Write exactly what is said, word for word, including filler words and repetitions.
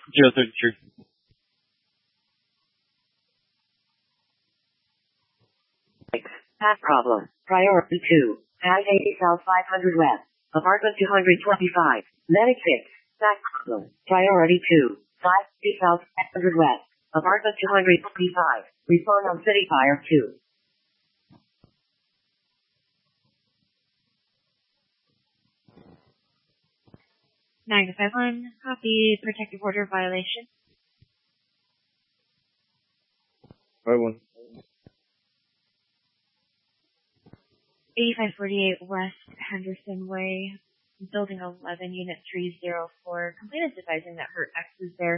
zero thirty-three. Path problem. Priority two. Tag eighty South five hundred West. Apartment two hundred twenty-five. Medic six. Path problem. Priority two. five eighty South five hundred West. Apartment two hundred twenty-five. Respond on City Fire two. nine five one, copy, protective order violation. five one. eighty-five forty-eight West Henderson Way, Building eleven, Unit three oh four. Complainant advising that her ex is there.